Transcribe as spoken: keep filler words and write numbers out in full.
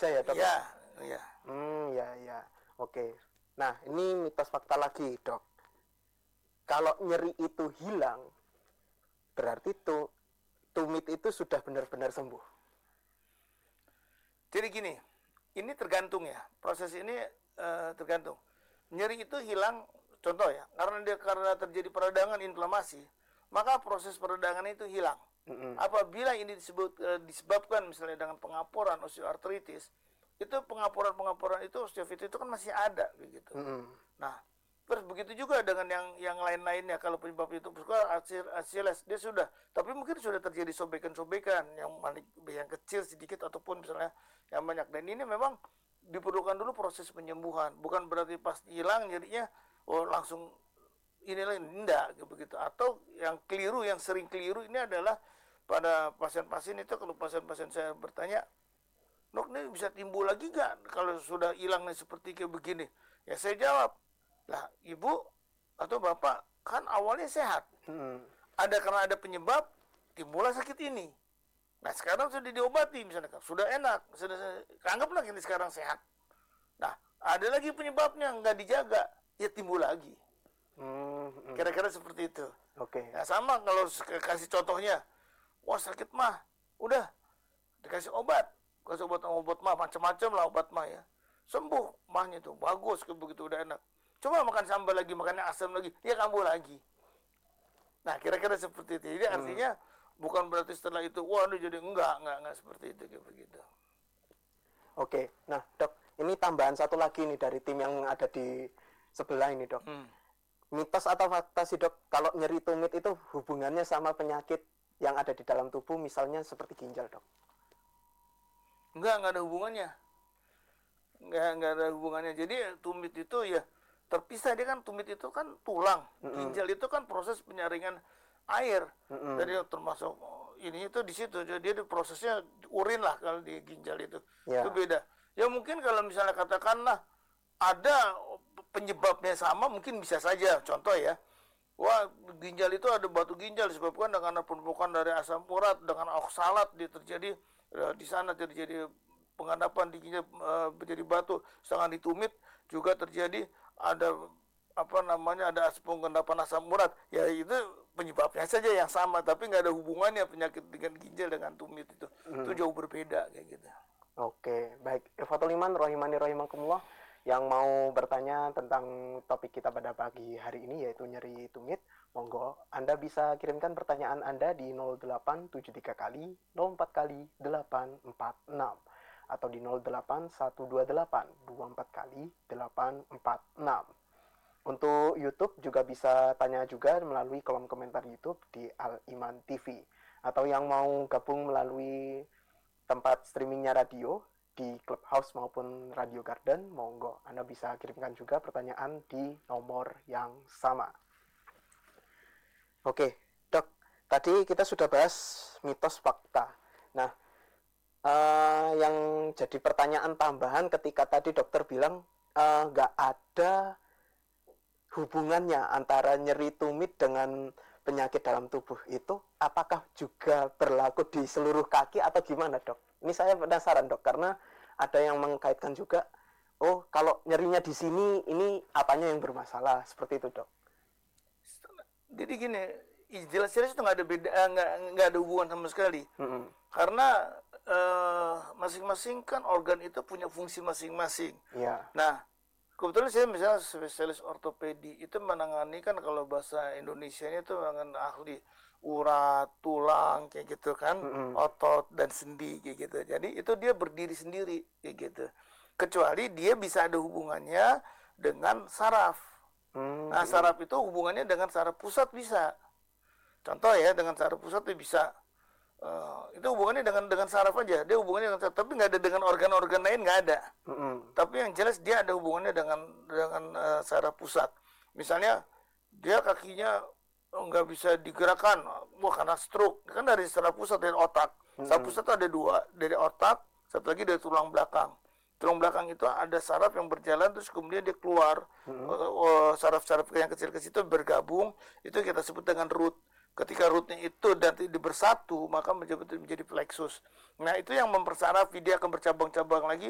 aja ya dok? Iya, iya. Hmm, ya, ya. Oke. Nah, ini mitos fakta lagi dok. Kalau nyeri itu hilang, berarti tuh tumit itu sudah benar-benar sembuh. Jadi gini, ini tergantung ya. Proses ini uh, tergantung. Nyeri itu hilang, contoh ya, karena dia karena terjadi peradangan inflamasi, maka proses peradangan itu hilang. Mm-hmm. Apabila ini disebut uh, disebabkan misalnya dengan pengapuran osteoartritis, itu pengapuran-pengapuran itu osteofitis itu kan masih ada begitu. Mm-hmm. Nah, terus begitu juga dengan yang yang lain-lainnya. Kalau penyebab itu Achilles dia sudah, tapi mungkin sudah terjadi sobekan-sobekan yang yang kecil sedikit ataupun misalnya yang banyak. Dan ini memang diperlukan dulu proses penyembuhan. Bukan berarti pas hilang jadinya oh langsung inilah enggak begitu. Atau yang keliru, yang sering keliru ini adalah pada pasien-pasien itu, kalau pasien-pasien saya bertanya, dok ini bisa timbul lagi nggak kalau sudah hilangnya seperti kayak begini? Ya saya jawab, lah ibu atau bapak kan awalnya sehat. Hmm. Ada karena ada penyebab timbullah sakit ini. Nah sekarang sudah diobati misalnya, sudah enak, sudah anggaplah ini sekarang sehat. Nah ada lagi penyebabnya nggak dijaga, ya timbul lagi. Hmm. Kira-kira seperti itu. Oke. Okay. Nah sama kalau kasih contohnya, wah sakit mah, udah dikasih obat, kasih obat-obat mah macam-macam lah obat mah ya, sembuh mahnya tuh bagus, begitu udah enak. Coba makan sambal lagi, makannya asam lagi, dia kambuh lagi. Nah kira-kira seperti itu. Jadi artinya hmm. bukan berarti setelah itu, wah ini jadi enggak, enggak, enggak seperti itu kayak begitu. Oke, nah dok, ini tambahan satu lagi nih dari tim yang ada di sebelah ini dok. Hmm. Mitos atau fakta sih dok, kalau nyeri tumit itu hubungannya sama penyakit yang ada di dalam tubuh, misalnya seperti ginjal dok? Enggak, enggak ada hubungannya. Enggak, enggak ada hubungannya. Jadi tumit itu ya terpisah, dia kan tumit itu kan tulang. Mm-hmm. Ginjal itu kan proses penyaringan air. Mm-hmm. Jadi termasuk ini itu di situ. Jadi dia prosesnya urin lah kalau di ginjal itu. Yeah. Itu beda. Ya mungkin kalau misalnya katakanlah ada penyebabnya sama, mungkin bisa saja. Contoh ya, wah ginjal itu ada batu ginjal disebabkan dengan penumpukan dari asam urat, dengan oksalat dia terjadi di sana terjadi pengendapan di ginjal uh, menjadi batu. Sedangkan di tumit juga terjadi ada apa namanya ada pengendapan asam urat. Ya itu penyebabnya saja yang sama, tapi nggak ada hubungannya penyakit dengan ginjal dengan tumit itu. Hmm. Itu jauh berbeda kayak gitu. Oke, baik. Ikhwatul iman rahimani rahimakumullah, yang mau bertanya tentang topik kita pada pagi hari ini yaitu nyeri tumit, monggo Anda bisa kirimkan pertanyaan Anda di nol delapan tujuh tiga kali nol empat kali delapan empat enam atau di nol delapan satu dua delapan dua empat kali delapan empat enam. Untuk YouTube juga bisa tanya juga melalui kolom komentar YouTube di Al Iman T V, atau yang mau gabung melalui tempat streamingnya radio di Clubhouse maupun Radio Garden, monggo Anda bisa kirimkan juga pertanyaan di nomor yang sama. Oke, dok, tadi kita sudah bahas mitos fakta. Nah, uh, yang jadi pertanyaan tambahan ketika tadi dokter bilang uh, nggak ada hubungannya antara nyeri tumit dengan penyakit dalam tubuh itu, apakah juga berlaku di seluruh kaki atau gimana dok? Ini saya penasaran dok, karena ada yang mengkaitkan juga, oh kalau nyerinya di sini, ini apanya yang bermasalah, seperti itu dok? Jadi gini, jelas-jelas itu nggak ada beda, nggak nggak ada hubungan sama sekali, mm-hmm. karena uh, masing-masing kan organ itu punya fungsi masing-masing. Yeah. Nah, kebetulan saya misalnya spesialis ortopedi itu menangani kan kalau bahasa Indonesianya itu menangani ahli urat, tulang kayak gitu kan, mm-hmm. otot dan sendi kayak gitu. Jadi itu dia berdiri sendiri kayak gitu. Kecuali dia bisa ada hubungannya dengan saraf. Mm-hmm. Nah saraf itu hubungannya dengan saraf pusat bisa. Contoh ya, dengan saraf pusat itu bisa. Uh, itu hubungannya dengan dengan saraf aja. Dia hubungannya dengan saraf, tapi nggak ada dengan organ-organ lain, nggak ada. Mm-hmm. Tapi yang jelas dia ada hubungannya dengan dengan uh, saraf pusat. Misalnya dia kakinya nggak bisa digerakkan, wah karena stroke, kan dari saraf pusat, dari otak. Hmm. Saraf pusat itu ada dua, dari otak, satu lagi dari tulang belakang. Tulang belakang itu ada saraf yang berjalan, terus kemudian dia keluar, hmm. uh, saraf-saraf yang kecil-kecil itu bergabung, itu kita sebut dengan root. Ketika rootnya itu dan bersatu, maka menjadi, menjadi plexus. Nah itu yang mempersarafi, dia akan bercabang-cabang lagi,